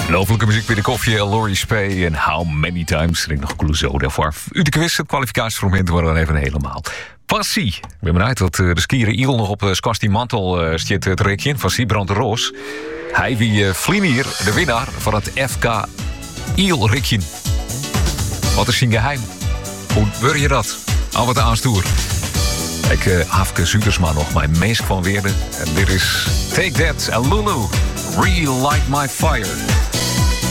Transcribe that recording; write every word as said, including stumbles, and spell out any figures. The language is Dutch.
Lovelijke muziek bij de koffie, Laurie Spey en How Many Times. Ik denk nog Clouseau daarvoor. U de quiz, het kwalificatiefragment worden dan even helemaal. Passie. Ik ben benieuwd dat de skier Iel nog op de Skasti Mantel uh, stiet het rekje van Siebrand de Roos. Hij wie uh, Vlinier, de winnaar van het F K Iel Rikje. Wat is zijn geheim? Hoe wil je dat? Al wat aanstoer. Ik uh, Afke Zuidersma nog mijn meest van weerde. En dit is Take That en Lulu. Relight My Fire.